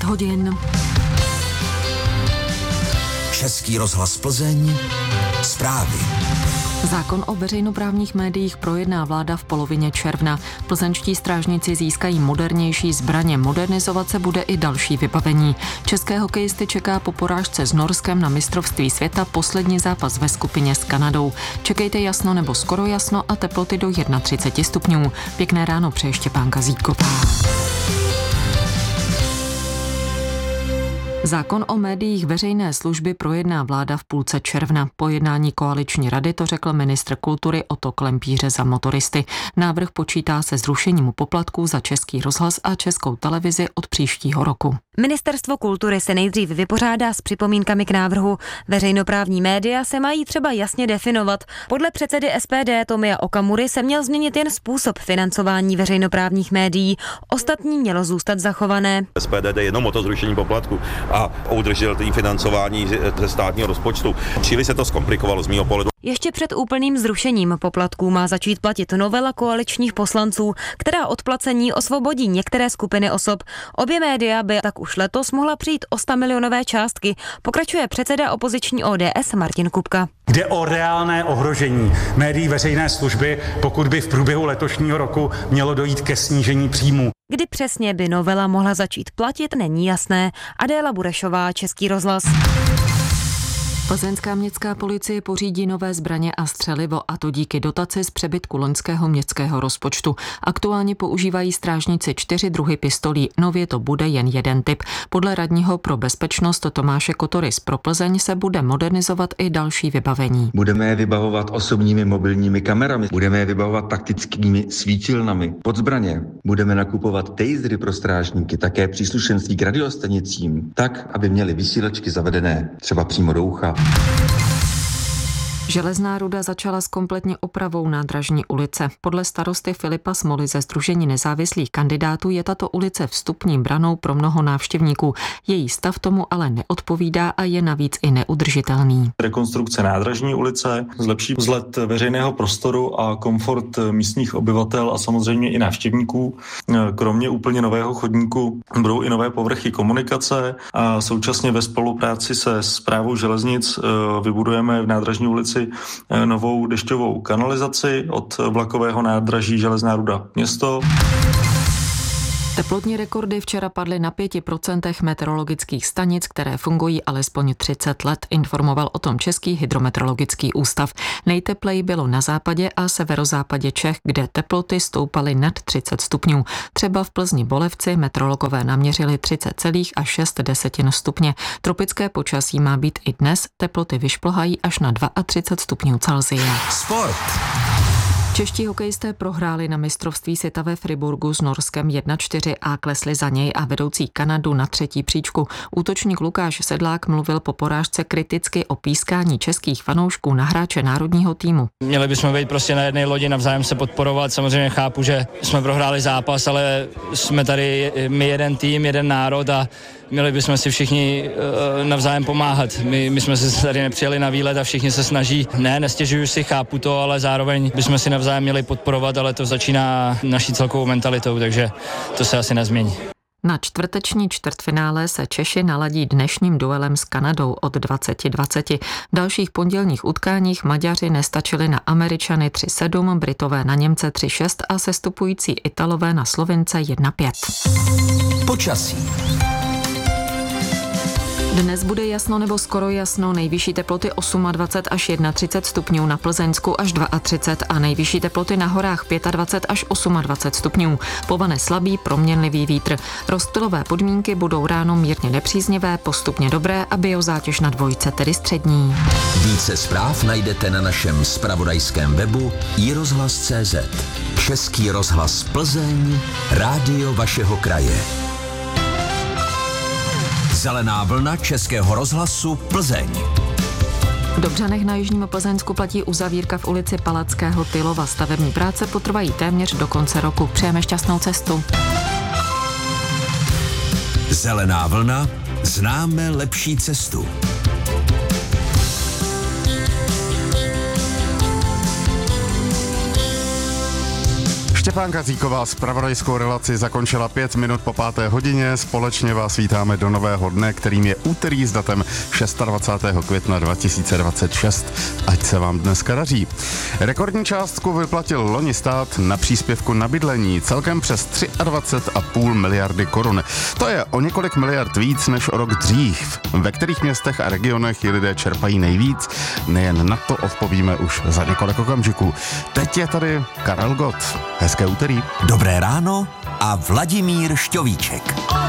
9 hodin. Český rozhlas Plzeň, zprávy. Zákon o veřejnoprávních médiích projedná vláda v polovině června. Plzeňští strážníci získají modernější zbraně, modernizovat se bude i další vybavení. České hokejisty čeká po porážce s Norskem na mistrovství světa poslední zápas ve skupině s Kanadou. Čekejte jasno nebo skoro jasno a teploty do 31 stupňů. Pěkné ráno přeje Štěpánka Zítková. Zákon o médiích veřejné služby projedná vláda v půlce června. Po jednání koaliční rady to řekl ministr kultury Otto Klempíře za motoristy. Návrh počítá se zrušením poplatků za Český rozhlas a Českou televizi od příštího roku. Ministerstvo kultury se nejdřív vypořádá s připomínkami k návrhu. Veřejnoprávní média se mají třeba jasně definovat. Podle předsedy SPD Tomia Okamury se měl změnit jen způsob financování veřejnoprávních médií. Ostatní mělo zůstat zachované. SPD jde jenom o to zrušení poplatku a o udržitelné financování ze státního rozpočtu. Příliš se to zkomplikovalo z mýho pohledu. Ještě před úplným zrušením poplatků má začít platit novela koaličních poslanců, která od placení osvobodí některé skupiny osob. Obě média by tak už letos mohla přijít o 100 milionové částky, pokračuje předseda opoziční ODS Martin Kupka. Jde o reálné ohrožení médií veřejné služby, pokud by v průběhu letošního roku mělo dojít ke snížení příjmů. Kdy přesně by novela mohla začít platit, není jasné. Adéla Burešová, Český rozhlas. Plzeňská městská policie pořídí nové zbraně a střelivo, a to díky dotaci z přebytku loňského městského rozpočtu. Aktuálně používají strážníci 4 druhy pistolí, nově to bude jen jeden typ. Podle radního pro bezpečnost Tomáše Kotory z Pro Plzeň se bude modernizovat i další vybavení. Budeme je vybavovat osobními mobilními kamerami, budeme je vybavovat taktickými svítilnami. Pod zbraně budeme nakupovat tasery pro strážníky, také příslušenství k radiostanicím, tak, aby měli vysílačky zavedené třeba přímo do ucha. Železná ruda začala s kompletní opravou nádražní ulice. Podle starosty Filipa Smoly ze Sdružení nezávislých kandidátů je tato ulice vstupní branou pro mnoho návštěvníků. Její stav tomu ale neodpovídá a je navíc i neudržitelný. Rekonstrukce nádražní ulice zlepší vzhled veřejného prostoru a komfort místních obyvatel a samozřejmě i návštěvníků. Kromě úplně nového chodníku budou i nové povrchy komunikace a současně ve spolupráci se Správou železnic vybudujeme v nádražní ulici novou dešťovou kanalizaci od vlakového nádraží Železná ruda město. Teplotní rekordy včera padly na 5% meteorologických stanic, které fungují alespoň 30 let, informoval o tom Český hydrometeorologický ústav. Nejtepleji bylo na západě a severozápadě Čech, kde teploty stoupaly nad 30 stupňů. Třeba v Plzni Bolevci meteorologové naměřili 30,6 stupně. Tropické počasí má být i dnes, teploty vyšplhají až na 32 stupňů Celsia. Sport. Čeští hokejisté prohráli na mistrovství světa ve Friburgu s Norskem 1-4 a klesli za něj a vedoucí Kanadu na 3. příčku. Útočník Lukáš Sedlák mluvil po porážce kriticky o pískání českých fanoušků na hráče národního týmu. Měli bychom být prostě na jedné lodi, navzájem se podporovat. Samozřejmě chápu, že jsme prohráli zápas, ale jsme tady my jeden tým, jeden národ a měli bychom si všichni navzájem pomáhat. My jsme se tady nepřijeli na výlet a všichni se snaží. Nestěžuju si, chápu to, ale zároveň bychom si navzájem měli podporovat, ale to začíná naší celkovou mentalitou, takže to se asi nezmění. Na čtvrteční čtvrtfinále se Češi naladí dnešním duelem s Kanadou od 20:20. V dalších pondělních utkáních Maďaři nestačili na Američany 3:7, Britové na Němce 3:6 a sestupující Italové na Slovince 1:5. Počasí. Dnes bude jasno nebo skoro jasno, nejvyšší teploty 28 až 31 stupňů, na Plzeňsku až 32 a nejvyšší teploty na horách 25 až 28 stupňů. Povane slabý proměnlivý vítr. Rozptylové podmínky budou ráno mírně nepříznivé, postupně dobré a biozátěž na dvojce, tedy střední. Více zpráv najdete na našem zpravodajském webu iRozhlas.cz. Český rozhlas Plzeň, rádio vašeho kraje. Zelená vlna Českého rozhlasu Plzeň. V Dobřanech na jižním Plzeňsku platí uzavírka v ulici Palackého Tylova. Stavební práce potrvají téměř do konce roku. Přejeme šťastnou cestu. Zelená vlna, známe lepší cestu. Štěpánka Gaříková zpravodajskou relaci zakončila 5 minut po 5. hodině. Společně vás vítáme do nového dne, kterým je úterý s datem 26. května 2026. Ať se vám dneska daří. Rekordní částku vyplatil loni stát na příspěvku na bydlení, celkem přes 23,5 miliardy korun. To je o několik miliard víc než o rok dřív. Ve kterých městech a regionech ji lidé čerpají nejvíc? Nejen na to odpovíme už za několik okamžiků. Teď je tady Karel Gott. Hezké úterý. Dobré ráno a Vladimír Šťovíček.